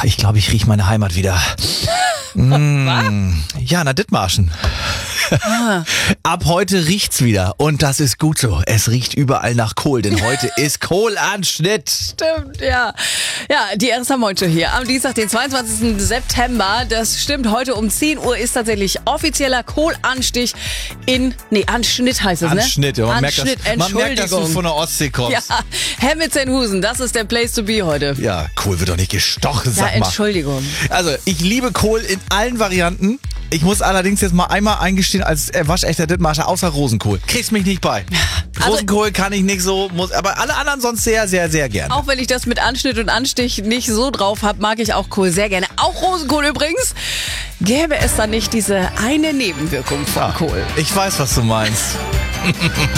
Ich glaube, ich rieche meine Heimat wieder. Ja, na Dithmarschen. Ab heute riecht's wieder und das ist gut so. Es riecht überall nach Kohl, denn heute ist Kohlanschnitt. Stimmt, ja. Ja, die RSA Moin-Show hier am Dienstag, den 22. September. Das stimmt, heute um 10 Uhr ist tatsächlich offizieller Kohlanstich Anschnitt heißt es, ne? Anschnitt, ja. Man merkt, dass du von der Ostsee kommst. Ja, Hemmetzenhusen, das ist der Place to be heute. Ja, Kohl wird doch nicht gestochen, sag mal. Ja, Entschuldigung. Also, ich liebe Kohl in allen Varianten. Ich muss allerdings jetzt mal einmal eingestehen, als waschechter Dithmarscher, außer Rosenkohl. Kriegst mich nicht bei. Also, Rosenkohl kann ich nicht so, aber alle anderen sonst sehr, sehr, sehr gerne. Auch wenn ich das mit Anschnitt und Anstich nicht so drauf habe, mag ich auch Kohl sehr gerne. Auch Rosenkohl übrigens. Gäbe es da nicht diese eine Nebenwirkung von Kohl. Ich weiß, was du meinst.